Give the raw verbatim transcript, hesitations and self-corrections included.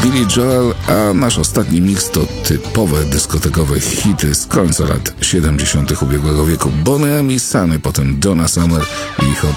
Billy Joel, a nasz ostatni miks to typowe dyskotekowe hity z końca lat siedemdziesiątych ubiegłego wieku. Boney M i Sunny, potem Donna Summer i ich